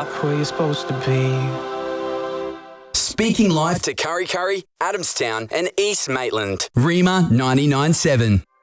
up where you're supposed to be. Speaking life to Curry Curry, Adamstown and East Maitland. Rima 99.7.